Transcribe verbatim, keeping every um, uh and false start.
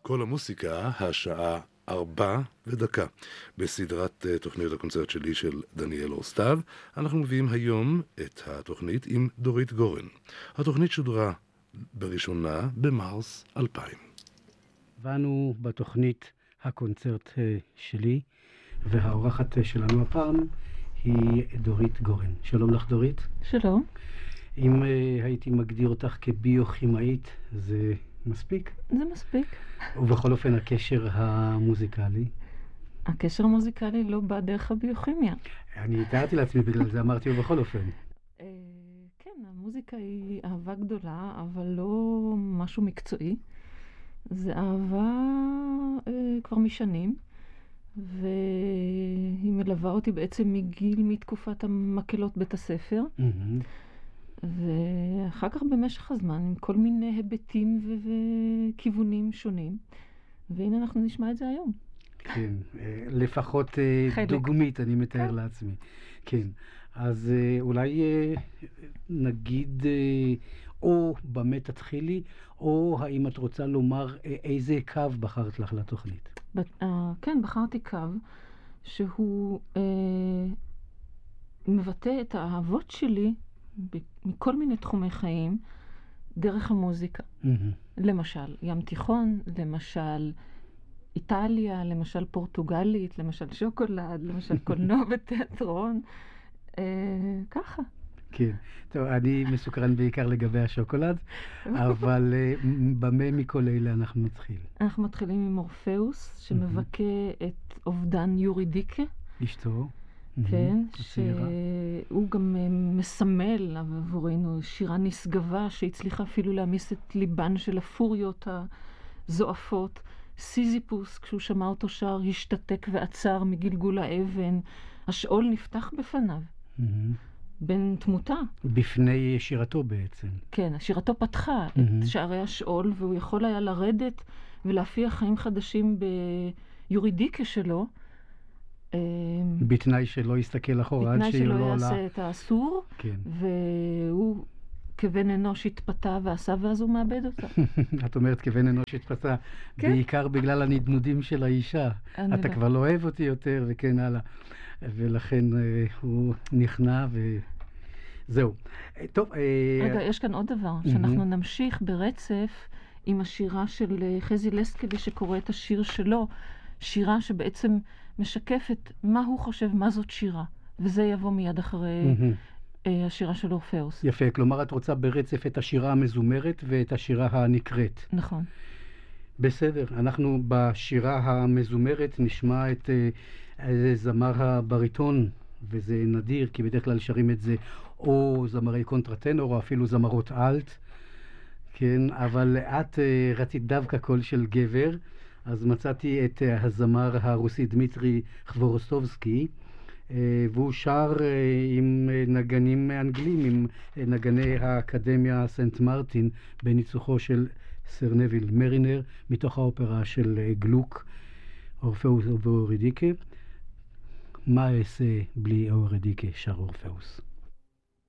כל המוסיקה, השעה ארבע ודקה. בסדרת תוכניות הקונצרט שלי של דניאל אור-סתיו, אנחנו מביאים היום את התוכנית עם דורית גורן. התוכנית שודרה בראשונה במרס אלפיים. ואנו בתוכנית הקונצרט שלי, והאורחת שלנו הפעם היא דורית גורן. שלום לך דורית. שלום. אם הייתי מגדיר אותך כביוכימאית, זה מספיק? זה מספיק. ובכל אופן הקשר המוזיקלי? הקשר המוזיקלי לא בא דרך הביוכימיה. אני תיארתי לעצמי, בגלל זה אמרתי ובכל אופן. כן, המוזיקה היא אהבה גדולה, אבל לא משהו מקצועי. זה אהבה אה, כבר משנים, והיא מלווה אותי בעצם מגיל, מתקופת המקהלות בית הספר. Mm-hmm. ואחר כך במשך הזמן, עם כל מיני היבטים ו- וכיוונים שונים. והנה אנחנו נשמע את זה היום. כן, לפחות חלק. דוגמית, אני מתאר כן. לעצמי. כן, אז אולי נגיד, או במה תתחילי, או האם את רוצה לומר איזה קו בחרת לך לתוכנית? ב- uh, כן, בחרתי קו שהוא uh, מבטא את האהבות שלי ב- מכל מיני תחומי חיים דרך המוזיקה. Mm-hmm. למשל, ים תיכון, למשל איטליה, למשל פורטוגלית, למשל שוקולד, למשל קולנוע ותיאטרון, אה, ככה. כן, טוב, אני מסוקרן בעיקר לגבי השוקולד, אבל במה מכל אלה אנחנו נתחיל? אנחנו מתחילים עם אורפאוס, שמבקא את אובדן יורידיקה. אשתו. כן, הצעירה. שהוא גם מסמל עבורנו שירה נשגבה, שהצליחה אפילו להמיס את ליבן של הפוריות הזועפות. סיזיפוס, כשהוא שמע אותו שר, השתתק ועצר מגלגול האבן. השאול נפתח בפניו, Mm-hmm. בין תמותה. בפני שירתו בעצם. כן, שירתו פתחה Mm-hmm. את שערי השאול, והוא יכול היה לרדת ולהפיח חיים חדשים ביורידיקה שלו. בתנאי שלא יסתכל אחורה, עד בתנאי שהיא שלא לא עולה. יעשה את האסור, כן. והוא כבן אנוש התפתה ועשה, ואז הוא מאבד אותה. את אומרת כבן אנוש התפתה, כן. בעיקר בגלל הנדנודים של האישה. אני אתה לא. כבר לא אוהב אותי יותר וכן הלאה. ולכן אה, הוא נכנע וזהו. אה, טוב. אה... רגע, יש כאן עוד דבר, שאנחנו נמשיך ברצף עם השירה של אה, חזי לסקלי, שקורא את השיר שלו, שירה שבעצם משקפת מה הוא חושב, מה זאת שירה. וזה יבוא מיד אחרי אה, השירה של אורפאוס. יפה, כלומר את רוצה ברצף את השירה המזומרת ואת השירה הנקראת. נכון. בסדר, אנחנו בשירה המזומרת נשמע את אה, זמר הבריטון, וזה נדיר, כי בדרך כלל שרים את זה או זמרי קונטרטנור או אפילו זמרות אלט, כן, אבל את אה, רצית דווקא קול של גבר, אז מצאתי את אה, הזמר הרוסי דמיטרי חבורוסטובסקי, אה, והוא שר אה, עם אה, נגנים אנגלים, עם אה, נגני האקדמיה סנט מרטין, בניצוחו של סר נביל מרינר, מתוך האופרה של אה, גלוק, אורפאוס ואורידיקה. מה אעשה בלי אורידיקה, שר אורפאוס.